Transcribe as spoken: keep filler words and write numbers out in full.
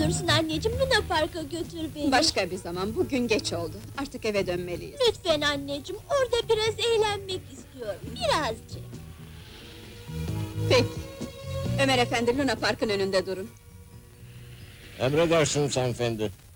istiyorsun anneciğim? Luna Park'a götür beni. Başka bir zaman, bugün geç oldu. Artık eve dönmeliyiz. Lütfen anneciğim, orada biraz eğlenmek istiyorum. Birazcık. Peki. Ömer efendi, Luna Park'ın önünde durun. Emredersiniz hanımefendi.